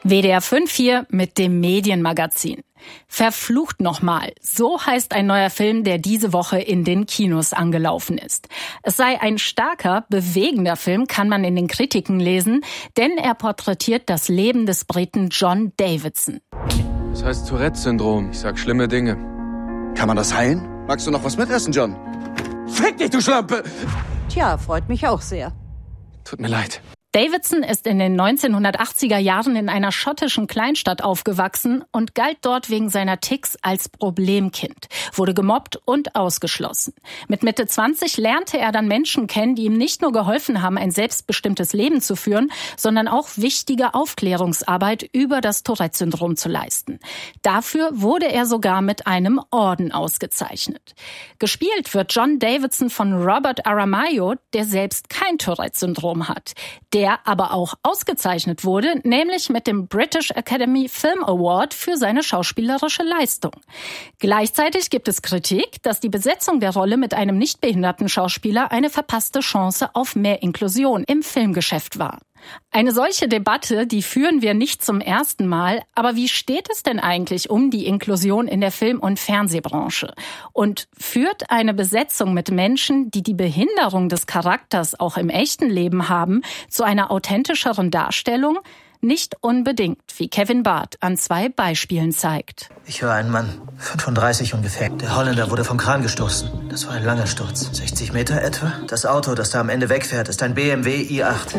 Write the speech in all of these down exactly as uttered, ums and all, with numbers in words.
W D R fünf hier mit dem Medienmagazin. Verflucht nochmal, so heißt ein neuer Film, der diese Woche in den Kinos angelaufen ist. Es sei ein starker, bewegender Film, kann man in den Kritiken lesen, denn er porträtiert das Leben des Briten John Davidson. Das heißt Tourette-Syndrom. Ich sag schlimme Dinge. Kann man das heilen? Magst du noch was mitessen, John? Fick dich, du Schlampe! Tja, freut mich auch sehr. Tut mir leid. Davidson ist in den neunzehnhundertachtziger Jahren in einer schottischen Kleinstadt aufgewachsen und galt dort wegen seiner Ticks als Problemkind, wurde gemobbt und ausgeschlossen. Mit Mitte zwanzig lernte er dann Menschen kennen, die ihm nicht nur geholfen haben, ein selbstbestimmtes Leben zu führen, sondern auch wichtige Aufklärungsarbeit über das Tourette-Syndrom zu leisten. Dafür wurde er sogar mit einem Orden ausgezeichnet. Gespielt wird John Davidson von Robert Aramayo, der selbst kein Tourette-Syndrom hat. Der Der aber auch ausgezeichnet wurde, nämlich mit dem British Academy Film Award für seine schauspielerische Leistung. Gleichzeitig gibt es Kritik, dass die Besetzung der Rolle mit einem nicht behinderten Schauspieler eine verpasste Chance auf mehr Inklusion im Filmgeschäft war. Eine solche Debatte, die führen wir nicht zum ersten Mal, aber wie steht es denn eigentlich um die Inklusion in der Film- und Fernsehbranche? Und führt eine Besetzung mit Menschen, die die Behinderung des Charakters auch im echten Leben haben, zu einer authentischeren Darstellung? Nicht unbedingt, wie Kevin Barth an zwei Beispielen zeigt. Ich höre einen Mann, fünfunddreißig ungefähr. Der Holländer wurde vom Kran gestoßen. Das war ein langer Sturz, sechzig Meter etwa. Das Auto, das da am Ende wegfährt, ist ein B M W i acht.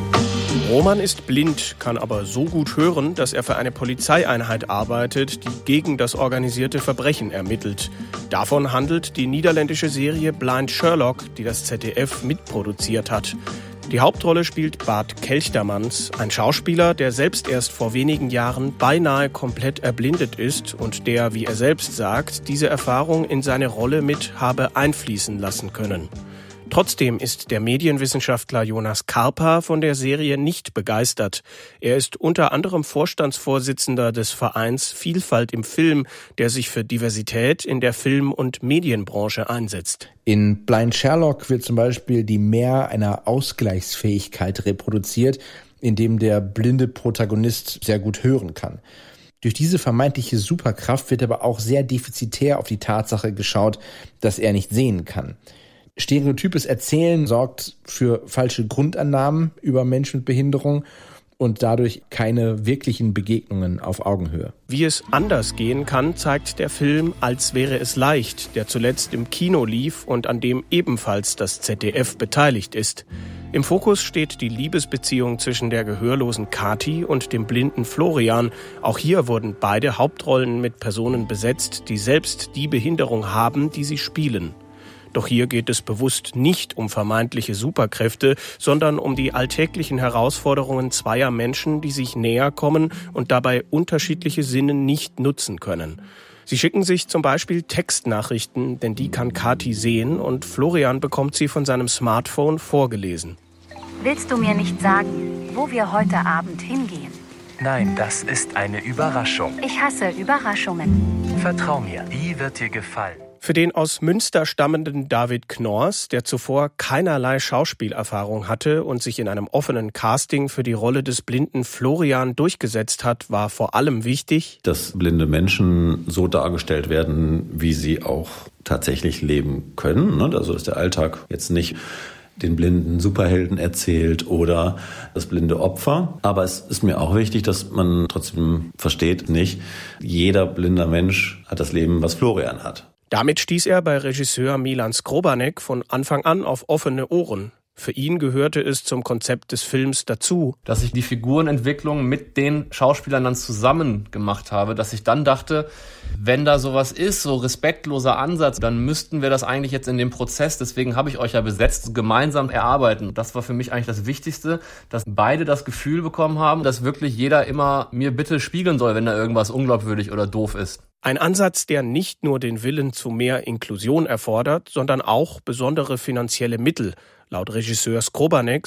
Roman ist blind, kann aber so gut hören, dass er für eine Polizeieinheit arbeitet, die gegen das organisierte Verbrechen ermittelt. Davon handelt die niederländische Serie Blind Sherlock, die das Z D F mitproduziert hat. Die Hauptrolle spielt Bart Kelchtermans, ein Schauspieler, der selbst erst vor wenigen Jahren beinahe komplett erblindet ist und der, wie er selbst sagt, diese Erfahrung in seine Rolle mit habe einfließen lassen können. Trotzdem ist der Medienwissenschaftler Jonas Karpa von der Serie nicht begeistert. Er ist unter anderem Vorstandsvorsitzender des Vereins Vielfalt im Film, der sich für Diversität in der Film- und Medienbranche einsetzt. In Blind Sherlock wird zum Beispiel die Mehr einer Ausgleichsfähigkeit reproduziert, indem der blinde Protagonist sehr gut hören kann. Durch diese vermeintliche Superkraft wird aber auch sehr defizitär auf die Tatsache geschaut, dass er nicht sehen kann. Stereotypes Erzählen sorgt für falsche Grundannahmen über Menschen mit Behinderung und dadurch keine wirklichen Begegnungen auf Augenhöhe. Wie es anders gehen kann, zeigt der Film Als wäre es leicht, der zuletzt im Kino lief und an dem ebenfalls das Z D F beteiligt ist. Im Fokus steht die Liebesbeziehung zwischen der gehörlosen Kathi und dem blinden Florian. Auch hier wurden beide Hauptrollen mit Personen besetzt, die selbst die Behinderung haben, die sie spielen. Doch hier geht es bewusst nicht um vermeintliche Superkräfte, sondern um die alltäglichen Herausforderungen zweier Menschen, die sich näher kommen und dabei unterschiedliche Sinne nicht nutzen können. Sie schicken sich zum Beispiel Textnachrichten, denn die kann Kathi sehen und Florian bekommt sie von seinem Smartphone vorgelesen. Willst du mir nicht sagen, wo wir heute Abend hingehen? Nein, das ist eine Überraschung. Ich hasse Überraschungen. Vertrau mir, die wird dir gefallen. Für den aus Münster stammenden David Knorrs, der zuvor keinerlei Schauspielerfahrung hatte und sich in einem offenen Casting für die Rolle des blinden Florian durchgesetzt hat, war vor allem wichtig, dass blinde Menschen so dargestellt werden, wie sie auch tatsächlich leben können. Also dass der Alltag jetzt nicht den blinden Superhelden erzählt oder das blinde Opfer. Aber es ist mir auch wichtig, dass man trotzdem versteht, nicht jeder blinder Mensch hat das Leben, was Florian hat. Damit stieß er bei Regisseur Milan Skrobanek von Anfang an auf offene Ohren. Für ihn gehörte es zum Konzept des Films dazu, dass ich die Figurenentwicklung mit den Schauspielern dann zusammen gemacht habe, dass ich dann dachte, wenn da sowas ist, so respektloser Ansatz, dann müssten wir das eigentlich jetzt in dem Prozess, deswegen habe ich euch ja besetzt, gemeinsam erarbeiten. Das war für mich eigentlich das Wichtigste, dass beide das Gefühl bekommen haben, dass wirklich jeder immer mir bitte spiegeln soll, wenn da irgendwas unglaubwürdig oder doof ist. Ein Ansatz, der nicht nur den Willen zu mehr Inklusion erfordert, sondern auch besondere finanzielle Mittel. Laut Regisseur Skrobanek